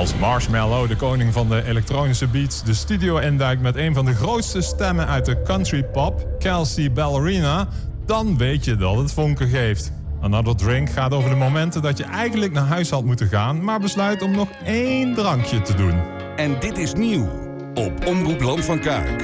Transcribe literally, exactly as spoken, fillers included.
Als Marshmello, de koning van de elektronische beats, de studio induikt met een van de grootste stemmen uit de country pop, Kelsey Ballerina, dan weet je dat het vonken geeft. Another Drink gaat over de momenten dat je eigenlijk naar huis had moeten gaan, maar besluit om nog één drankje te doen. En dit is nieuw op Omroep Land van Kuik.